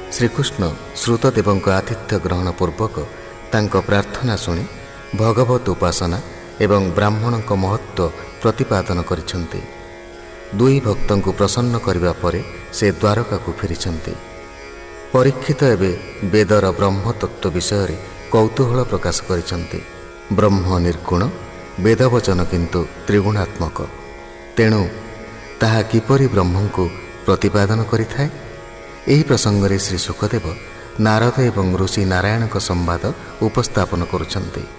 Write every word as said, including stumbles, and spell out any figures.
ଶ୍ରୀକୃଷ୍ଣ ଶ୍ରୁତଦେବଙ୍କ ଆତିଥ୍ୟ ଗ୍ରହଣ ପୂର୍ବକ ତାଙ୍କ ପ୍ରାର୍ଥନା ଶୁଣି ଭଗବତ ଉପାସନା ଏବଂ ବ୍ରାହ୍ମଣଙ୍କ ମହତ୍ତ୍ୱ ପ୍ରତିପାଦନ କରିଛନ୍ତି। ଦୁଇ ଭକ୍ତଙ୍କୁ ପ୍ରସନ୍ନ କରିବା ପରେ ସେ ଦ୍ୱାରକାକୁ ଫେରିଛନ୍ତି। ପରୀକ୍ଷିତ ଏବେ ବେଦର ବ୍ରହ୍ମତତ୍ତ୍ୱ ବିଷୟରେ କୌତୂହଳ ପ୍ରକାଶ କରିଛନ୍ତି। ବ୍ରହ୍ମ ନିର୍ଗୁଣ, ବେଦବଚନ କିନ୍ତୁ ତ୍ରିଗୁଣାତ୍ମକ। ତେଣୁ ତାହା କିପରି ବ୍ରହ୍ମଙ୍କୁ ପ୍ରତିପାଦନ କରିଥାଏ? ଏହି ପ୍ରସଙ୍ଗରେ ଶ୍ରୀ ଶୁକଦେବ ନାରଦ ଏବଂ ଋଷି ନାରାୟଣଙ୍କ ସମ୍ବାଦ ଉପସ୍ଥାପନ କରୁଛନ୍ତି।